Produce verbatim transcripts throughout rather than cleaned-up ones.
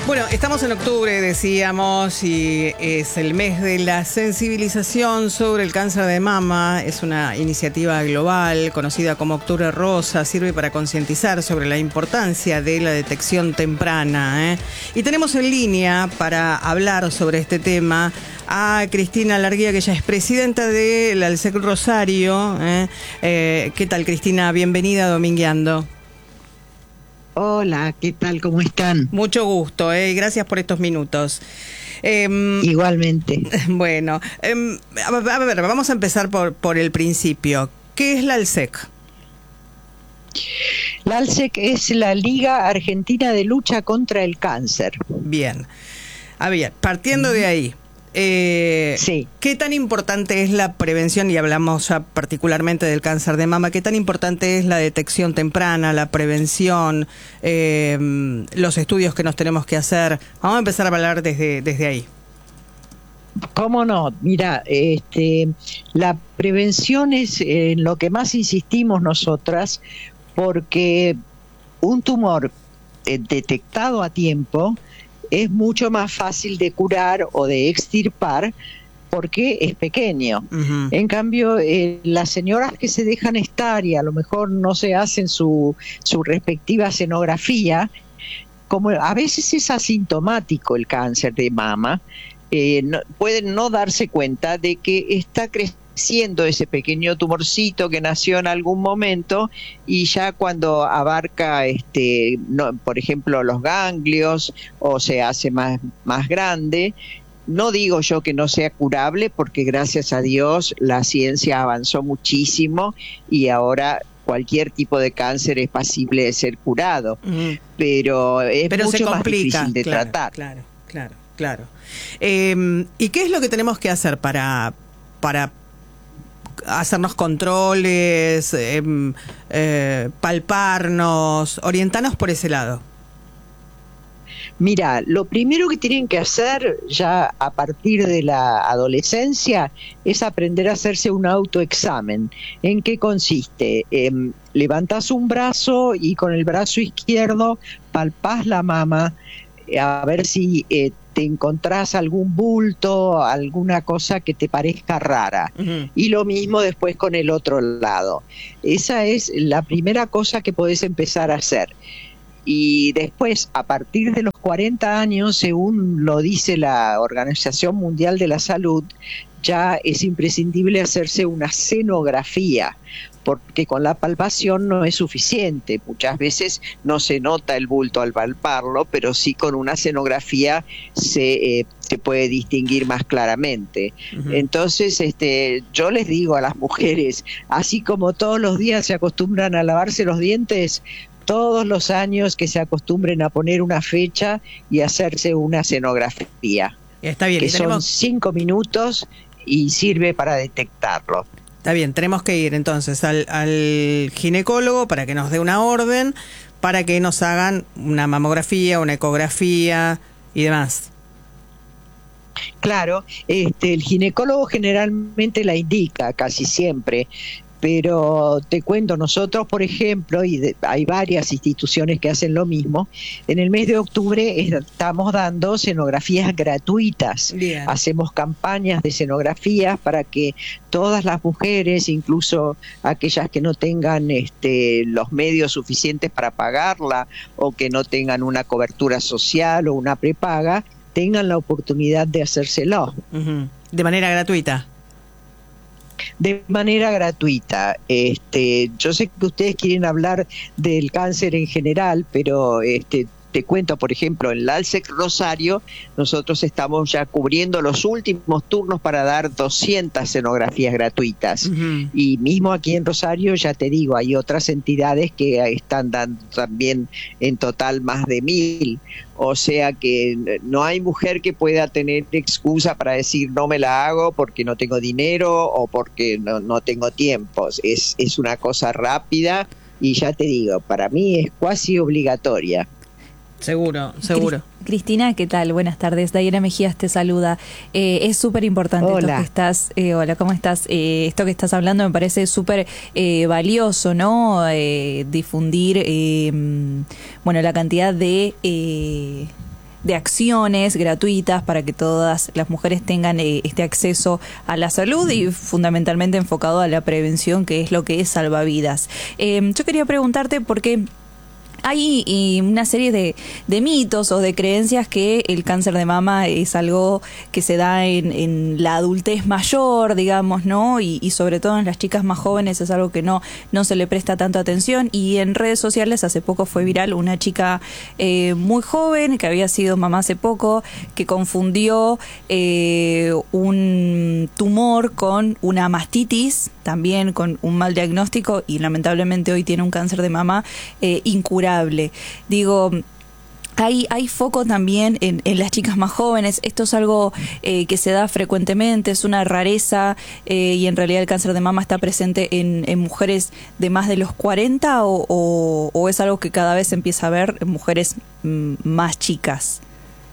Bueno, estamos en octubre, decíamos, y es el mes de la sensibilización sobre el cáncer de mama. Es una iniciativa global conocida como Octubre Rosa. Sirve para concientizar sobre la importancia de la detección temprana, ¿eh? Y tenemos en línea para hablar sobre este tema a Cristina Larguía, que ella es presidenta del ALSEC Rosario. ¿eh? Eh, ¿Qué tal, Cristina? Bienvenida a Domingueando. Hola, ¿qué tal? ¿Cómo están? Mucho gusto, eh, gracias por estos minutos. Eh, Igualmente. Bueno, eh, a ver, vamos a empezar por, por el principio. ¿Qué es la ALSEC? La ALSEC es la Liga Argentina de Lucha contra el Cáncer. Bien. A ver, partiendo de ahí, eh, sí. ¿qué tan importante es la prevención? Y hablamos ya particularmente del cáncer de mama. ¿Qué tan importante es la detección temprana, la prevención, eh, los estudios que nos tenemos que hacer? Vamos a empezar a hablar desde, desde ahí. ¿Cómo no? Mira, este, la prevención es en lo que más insistimos nosotras, porque un tumor eh, detectado a tiempo es mucho más fácil de curar o de extirpar porque es pequeño. Uh-huh. En cambio, eh, las señoras que se dejan estar y a lo mejor no se hacen su, su respectiva escenografía, como a veces es asintomático el cáncer de mama, eh, no, pueden no darse cuenta de que está creciendo siendo ese pequeño tumorcito que nació en algún momento y ya cuando abarca, este, no, por ejemplo, los ganglios o se hace más, más grande. No digo yo que no sea curable porque gracias a Dios la ciencia avanzó muchísimo y ahora cualquier tipo de cáncer es pasible de ser curado, mm. pero es pero mucho se complica, más difícil de claro, tratar. Claro, claro, claro. Eh, ¿Y qué es lo que tenemos que hacer para... para hacernos controles, eh, eh, palparnos, orientarnos por ese lado? Mira, lo primero que tienen que hacer ya a partir de la adolescencia es aprender a hacerse un autoexamen. ¿En qué consiste? Eh, levantás un brazo y con el brazo izquierdo palpás la mama a ver si eh, te encontrás algún bulto, alguna cosa que te parezca rara. Uh-huh. Y lo mismo después con el otro lado. Esa es la primera cosa que podés empezar a hacer. Y después, a partir de los cuarenta años, según lo dice la Organización Mundial de la Salud, ya es imprescindible hacerse una escenografía, porque con la palpación no es suficiente. Muchas veces no se nota el bulto al palparlo, pero sí con una escenografía se, eh, se puede distinguir más claramente. Uh-huh. Entonces, este, yo les digo a las mujeres, así como todos los días se acostumbran a lavarse los dientes, todos los años que se acostumbren a poner una fecha y hacerse una escenografía. Está bien. Que tenemos... son cinco minutos y sirve para detectarlo. Está bien, tenemos que ir entonces al, al ginecólogo para que nos dé una orden, para que nos hagan una mamografía, una ecografía y demás. Claro, este, el ginecólogo generalmente la indica, casi siempre. Pero te cuento, nosotros, por ejemplo, y de, hay varias instituciones que hacen lo mismo, en el mes de octubre estamos dando escenografías gratuitas. Bien. Hacemos campañas de escenografías para que todas las mujeres, incluso aquellas que no tengan este, los medios suficientes para pagarla o que no tengan una cobertura social o una prepaga, tengan la oportunidad de hacérselo. Uh-huh. De manera gratuita. De manera gratuita. Este, yo sé que ustedes quieren hablar del cáncer en general, pero este, te cuento, por ejemplo, en el ALSEC Rosario, nosotros estamos ya cubriendo los últimos turnos para dar doscientas escenografías gratuitas. Uh-huh. Y mismo aquí en Rosario, ya te digo, hay otras entidades que están dando también en total más de mil. O sea que no hay mujer que pueda tener excusa para decir no me la hago porque no tengo dinero o porque no, no tengo tiempo. Es, es una cosa rápida y ya te digo, para mí es casi obligatoria. Seguro, seguro. Cristina, ¿qué tal? Buenas tardes. Dayana Mejías te saluda. Eh, es súper importante esto que estás, eh, hola, ¿cómo estás? Eh, esto que estás hablando me parece súper eh, valioso, ¿no? Eh, difundir, eh, bueno, la cantidad de... Eh, de acciones gratuitas para que todas las mujeres tengan eh, este acceso a la salud y fundamentalmente enfocado a la prevención, que es lo que es salvavidas. Eh, yo quería preguntarte por qué hay y una serie de, de mitos o de creencias que el cáncer de mama es algo que se da en, en la adultez mayor, digamos, ¿no? Y, y sobre todo en las chicas más jóvenes es algo que no, no se le presta tanto atención. Y en redes sociales hace poco fue viral una chica eh, muy joven que había sido mamá hace poco, que confundió eh, un tumor con una mastitis, también con un mal diagnóstico, y lamentablemente hoy tiene un cáncer de mama eh, incurable. Digo, hay, hay foco también en, en las chicas más jóvenes. Esto es algo eh, que se da frecuentemente, es una rareza eh, y en realidad el cáncer de mama está presente en, en mujeres de más de los cuarenta o, o, o es algo que cada vez se empieza a ver en mujeres mm, más chicas.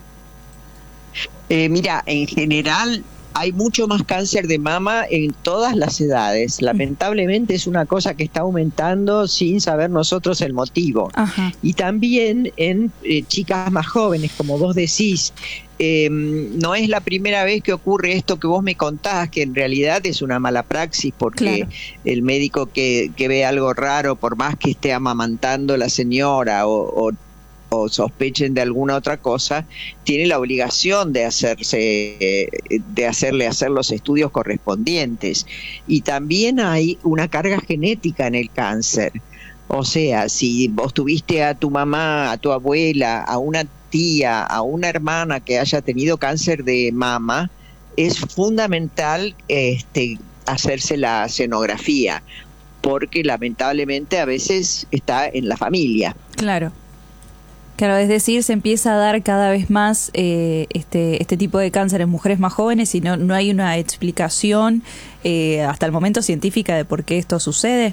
Eh, mira, en general hay mucho más cáncer de mama en todas las edades. Lamentablemente es una cosa que está aumentando sin saber nosotros el motivo. Ajá. Y también en eh, chicas más jóvenes, como vos decís. Eh, no es la primera vez que ocurre esto que vos me contás, que en realidad es una mala praxis, porque claro, el médico que, que ve algo raro, por más que esté amamantando la señora o, o o sospechen de alguna otra cosa, tiene la obligación de hacerse, de hacerle hacer los estudios correspondientes. Y también hay una carga genética en el cáncer. O sea, si vos tuviste a tu mamá, a tu abuela, a una tía, a una hermana que haya tenido cáncer de mama, es fundamental este, hacerse la sonografía, porque lamentablemente a veces está en la familia. Claro. Claro, es decir, se empieza a dar cada vez más eh, este este tipo de cáncer en mujeres más jóvenes y no, no hay una explicación eh, hasta el momento científica de por qué esto sucede.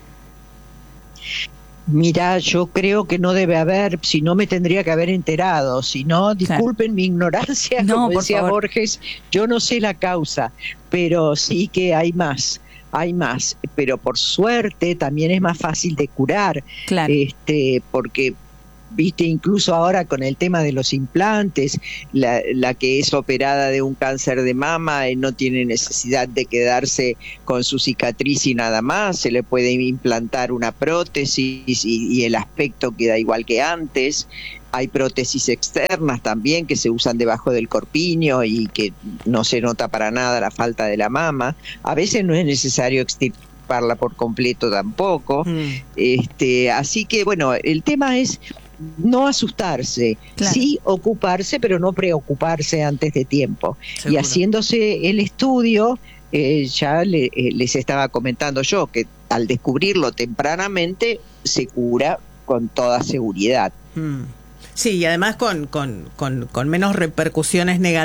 Mira, yo creo que no debe haber, si no me tendría que haber enterado, si no, disculpen claro, mi ignorancia, no, como decía favor. Borges, yo no sé la causa, pero sí que hay más. Hay más, pero por suerte también es más fácil de curar, claro, este, porque viste, incluso ahora con el tema de los implantes, la, la que es operada de un cáncer de mama eh, no tiene necesidad de quedarse con su cicatriz y nada más, se le puede implantar una prótesis y, y el aspecto queda igual que antes. Hay prótesis externas también que se usan debajo del corpiño y que no se nota para nada la falta de la mama. A veces no es necesario extirparla por completo tampoco. Mm. Este, así que bueno, el tema es no asustarse, claro, sí ocuparse, pero no preocuparse antes de tiempo. Seguro. Y haciéndose el estudio, eh, ya le, eh, les estaba comentando yo que al descubrirlo tempranamente se cura con toda seguridad. Mm. Sí, y además con, con, con, con menos repercusiones negativas.